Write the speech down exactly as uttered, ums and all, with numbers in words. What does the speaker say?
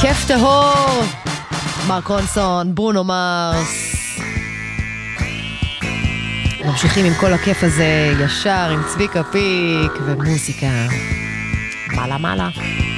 כיף טהור, מרק רונסון, ברונו מרס. ממשיכים עם כל הכיף הזה ישר עם צביקה פיק ומוזיקה מעלה מעלה.